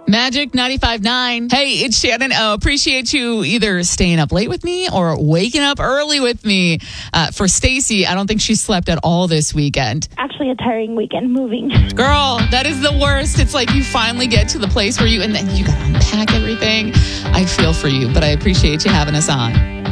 Magic 95.9. Hey, it's Shannon. Appreciate you either staying up late with me or waking up early with me. For Stacy, I don't think she slept at all this weekend. Actually, a tiring weekend moving. Girl, that is the worst. It's like you finally get to the place where and then you got to unpack everything. I feel for you, but I appreciate you having us on.